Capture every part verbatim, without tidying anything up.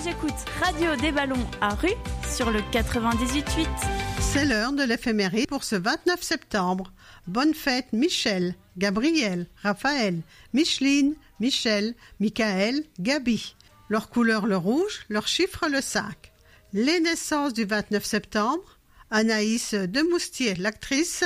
j'écoute Radio des Ballons à Rue sur le quatre-vingt-dix-huit virgule huit. C'est l'heure de l'éphéméride pour ce vingt-neuf septembre. Bonne fête Michel, Gabriel, Raphaël, Micheline, Michel, Michael, Gabi. Leur couleur le rouge, leur chiffre le cinq. Les naissances du vingt-neuf septembre. Anaïs Demoustier, l'actrice.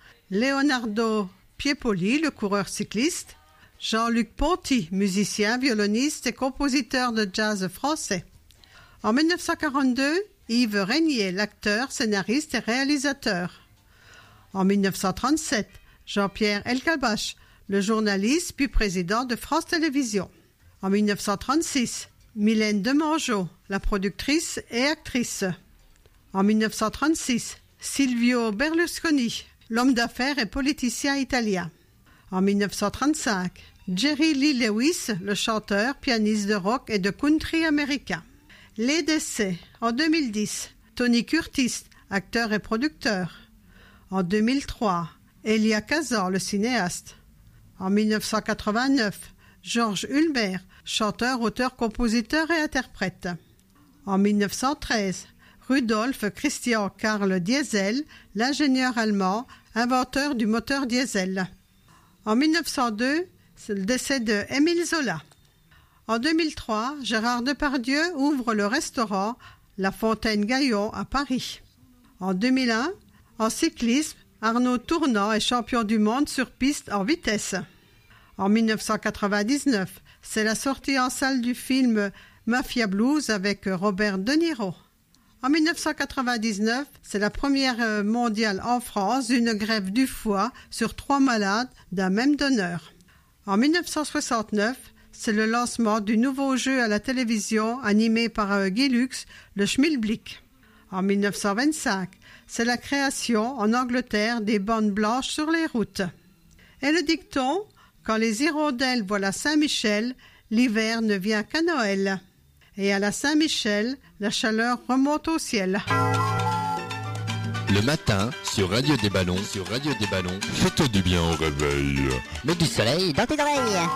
Leonardo Piepoli, le coureur cycliste. Jean-Luc Ponty, musicien, violoniste et compositeur de jazz français. En dix-neuf cent quarante-deux, Yves Régnier, l'acteur, scénariste et réalisateur. En dix-neuf cent trente-sept, Jean-Pierre Elkabbach, le journaliste puis président de France Télévisions. En dix-neuf cent trente-six, Mylène Demangeot, la productrice et actrice. En dix-neuf cent trente-six, Silvio Berlusconi, l'homme d'affaires et politicien italien. En dix-neuf cent trente-cinq, Jerry Lee Lewis, le chanteur, pianiste de rock et de country américain. Les décès. En deux mille dix, Tony Curtis, acteur et producteur. En deux mille trois, Elia Kazan, le cinéaste. En dix-neuf cent quatre-vingt-neuf, Georges Hulbert, chanteur, auteur, compositeur et interprète. En dix-neuf cent treize, Rudolf Christian Karl Diesel, l'ingénieur allemand, inventeur du moteur diesel. En dix-neuf cent deux, c'est le décès de Émile Zola. En deux mille trois, Gérard Depardieu ouvre le restaurant La Fontaine Gaillon à Paris. En deux mille un, en cyclisme, Arnaud Tournant est champion du monde sur piste en vitesse. En dix-neuf cent quatre-vingt-dix-neuf, c'est la sortie en salle du film Mafia Blues avec Robert De Niro. En dix-neuf cent quatre-vingt-dix-neuf, c'est la première mondiale en France d'une greffe du foie sur trois malades d'un même donneur. En dix-neuf cent soixante-neuf, c'est le lancement du nouveau jeu à la télévision animé par Guy Lux, le Schmilblick. En dix-neuf cent vingt-cinq, c'est la création en Angleterre des bandes blanches sur les routes. Et le dicton, quand les hirondelles voient la Saint-Michel, l'hiver ne vient qu'à Noël. Et à la Saint-Michel, la chaleur remonte au ciel. Le matin, sur Radio des Ballons, sur Radio des Ballons, fais-toi du bien au réveil. Mets du soleil dans tes oreilles.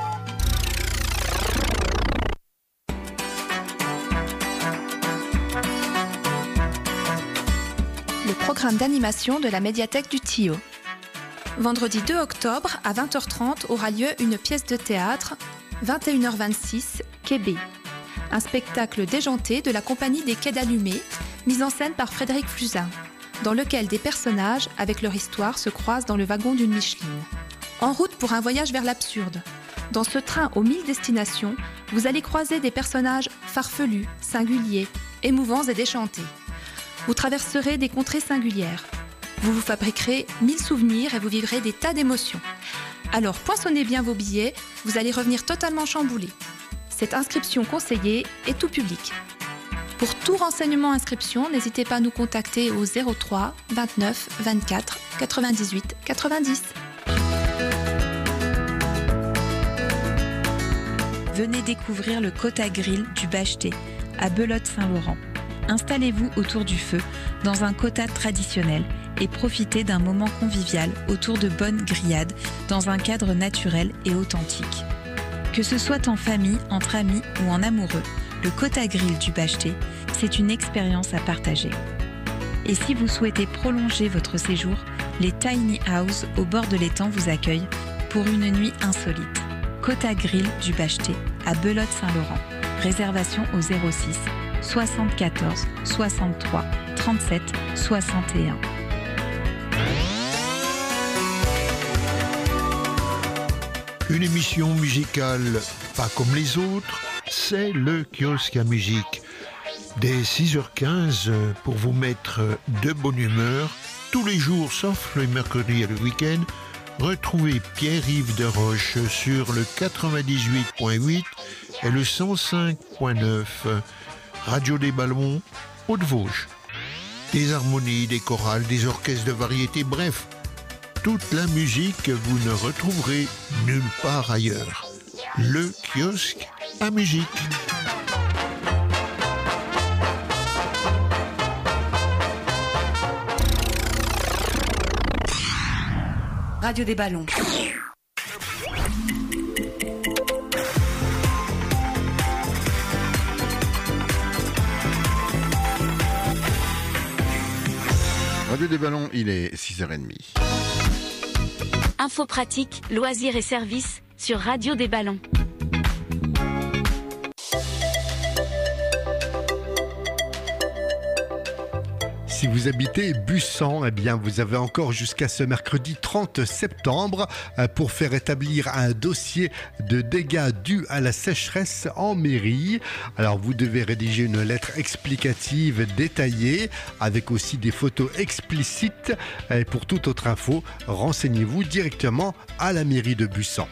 Le programme d'animation de la médiathèque du Tillot. Vendredi deux octobre, à vingt heures trente, aura lieu une pièce de théâtre, vingt et une heures vingt-six, Quai B. Un spectacle déjanté de la compagnie des Quais d'Allumé, mise en scène par Frédéric Flusin, dans lequel des personnages, avec leur histoire, se croisent dans le wagon d'une Micheline. En route pour un voyage vers l'absurde. Dans ce train aux mille destinations, vous allez croiser des personnages farfelus, singuliers, émouvants et déchantés. Vous traverserez des contrées singulières. Vous vous fabriquerez mille souvenirs et vous vivrez des tas d'émotions. Alors poinçonnez bien vos billets, vous allez revenir totalement chamboulés. Cette inscription conseillée est tout public. Pour tout renseignement inscription, n'hésitez pas à nous contacter au zéro trois vingt-neuf vingt-quatre quatre-vingt-dix-huit quatre-vingt-dix. Venez découvrir le Kota Grill du Bacheté, à Belote-Saint-Laurent. Installez-vous autour du feu, dans un kota traditionnel, et profitez d'un moment convivial autour de bonnes grillades, dans un cadre naturel et authentique. Que ce soit en famille, entre amis ou en amoureux, le Kota Grill du Bacheté, c'est une expérience à partager. Et si vous souhaitez prolonger votre séjour, les Tiny House au bord de l'étang vous accueillent pour une nuit insolite. Kota Grill du Bacheté, à Belote-Saint-Laurent. Réservation au zéro six soixante-quatorze soixante-trois trente-sept soixante et un. Une émission musicale pas comme les autres, c'est le kiosque à musique. Dès six heures quinze, pour vous mettre de bonne humeur, tous les jours sauf le mercredi et le week-end, retrouvez Pierre-Yves Desroches sur le quatre-vingt-dix-huit virgule huit et le cent cinq virgule neuf. Radio des Ballons, Haute-Vosges. Des harmonies, des chorales, des orchestres de variété, bref, toute la musique que vous ne retrouverez nulle part ailleurs. Le kiosque à musique. Radio des Ballons. Radio des Ballons, il est six heures trente. Info pratique, loisirs et services sur Radio des Ballons. Si vous habitez Bussan, eh bien vous avez encore jusqu'à ce mercredi trente septembre pour faire établir un dossier de dégâts dus à la sécheresse en mairie. Alors vous devez rédiger une lettre explicative détaillée avec aussi des photos explicites. Et pour toute autre info, renseignez-vous directement à la mairie de Bussan.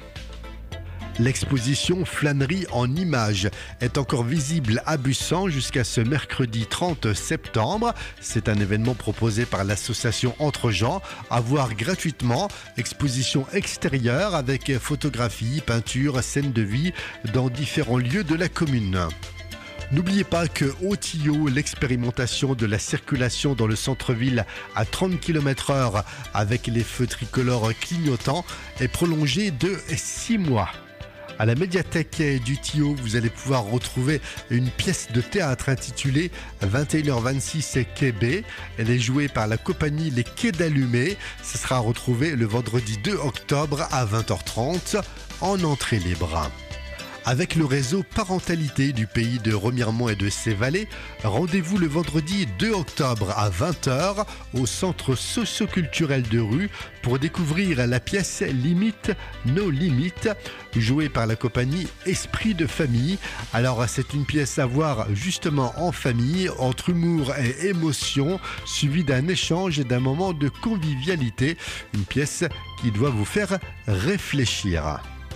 L'exposition Flânerie en images est encore visible à Bussan jusqu'à ce mercredi trente septembre. C'est un événement proposé par l'association Entre Gens, à voir gratuitement. Exposition extérieure avec photographies, peintures, scènes de vie dans différents lieux de la commune. N'oubliez pas que au Tillot, l'expérimentation de la circulation dans le centre-ville à trente kilomètres heure avec les feux tricolores clignotants est prolongée de six mois. À la médiathèque du Tillot, vous allez pouvoir retrouver une pièce de théâtre intitulée vingt et une heures vingt-six Quai B. Elle est jouée par la compagnie Les Quais d'Allumé. Ce sera retrouvé le vendredi deux octobre à vingt heures trente en entrée libre. Avec le réseau Parentalité du pays de Remiremont et de ses vallées, rendez-vous le vendredi deux octobre à vingt heures au centre socio-culturel de Rue pour découvrir la pièce Limite nos limites, jouée par la compagnie Esprit de famille. Alors c'est une pièce à voir justement en famille, entre humour et émotion, suivie d'un échange et d'un moment de convivialité. Une pièce qui doit vous faire réfléchir.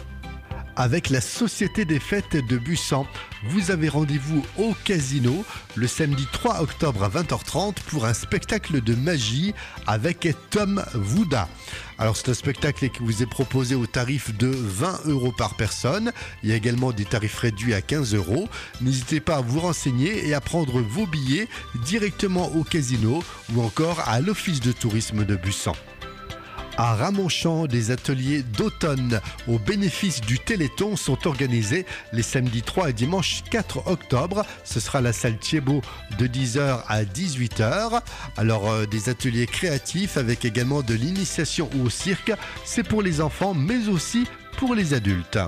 Avec la Société des Fêtes de Bussan, vous avez rendez-vous au casino le samedi trois octobre à vingt heures trente pour un spectacle de magie avec Tom Wouda. Alors c'est un spectacle qui vous est proposé au tarif de vingt euros par personne. Il y a également des tarifs réduits à quinze euros. N'hésitez pas à vous renseigner et à prendre vos billets directement au casino ou encore à l'office de tourisme de Bussan. À Ramonchamp, des ateliers d'automne au bénéfice du Téléthon sont organisés les samedis trois et dimanche quatre octobre. Ce sera la salle Thiebaud de dix heures à dix-huit heures. Alors euh, des ateliers créatifs avec également de l'initiation au cirque. C'est pour les enfants mais aussi pour les adultes.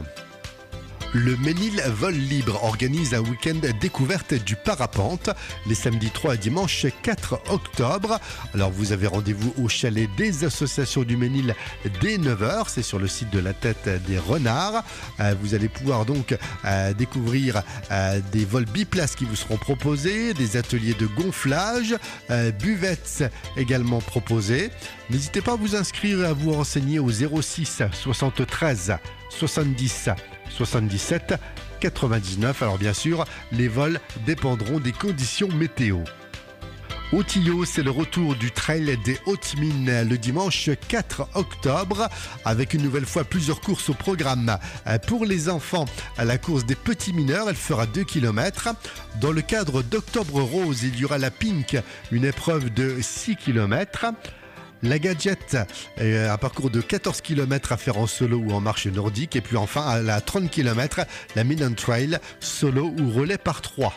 Le Ménil Vol Libre organise un week-end découverte du parapente les samedis trois et dimanche quatre octobre. Alors vous avez rendez-vous au chalet des associations du Ménil dès neuf heures, c'est sur le site de la Tête des Renards. Euh, vous allez pouvoir donc euh, découvrir euh, des vols biplaces qui vous seront proposés, des ateliers de gonflage, euh, buvettes également proposées. N'hésitez pas à vous inscrire et à vous renseigner au zéro six soixante-treize soixante-dix soixante-dix-sept quatre-vingt-dix-neuf. Alors bien sûr, les vols dépendront des conditions météo. Au Tillot, c'est le retour du Trail des Hautes Mines le dimanche quatre octobre avec une nouvelle fois plusieurs courses au programme. Pour les enfants, la course des petits mineurs, elle fera deux kilomètres. Dans le cadre d'Octobre Rose, il y aura la Pink, une épreuve de six kilomètres. La Gadget, un parcours de quatorze kilomètres à faire en solo ou en marche nordique. Et puis enfin, à la trente kilomètres, la Midland Trail, solo ou relais par trois.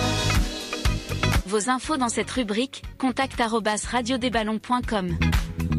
Vos infos dans cette rubrique, contact arobase radio des ballons point com.